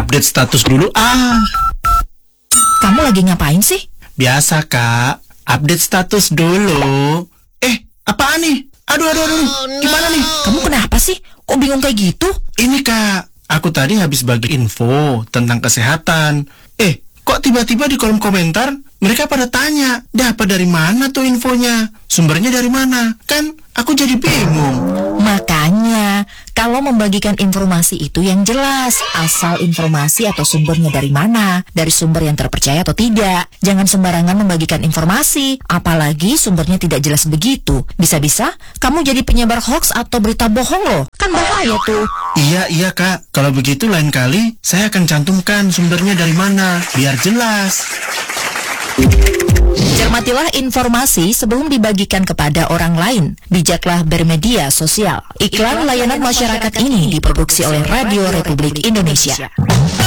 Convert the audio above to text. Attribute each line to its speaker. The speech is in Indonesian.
Speaker 1: update status dulu.
Speaker 2: Kamu lagi ngapain sih?
Speaker 1: Biasa, Kak. Update status dulu. Apaan nih? Aduh. Gimana nih?
Speaker 2: Kamu kenapa sih? Kok bingung kayak gitu?
Speaker 1: Ini, Kak. Aku tadi habis bagi info tentang kesehatan. Kok tiba-tiba di kolom komentar mereka pada tanya, dapat dari mana tuh infonya? Sumbernya dari mana? Kan aku jadi bingung.
Speaker 2: Makanya, kalau membagikan informasi itu yang jelas, asal informasi atau sumbernya dari mana, dari sumber yang terpercaya atau tidak. Jangan sembarangan membagikan informasi, apalagi sumbernya tidak jelas begitu. Bisa-bisa kamu jadi penyebar hoaks atau berita bohong loh. Kan bahaya tuh.
Speaker 1: Iya, Kak. Kalau begitu lain kali saya akan cantumkan sumbernya dari mana, biar jelas.
Speaker 2: Cermatilah informasi sebelum dibagikan kepada orang lain. Bijaklah bermedia sosial. Iklan layanan masyarakat ini diproduksi oleh Radio Republik Indonesia.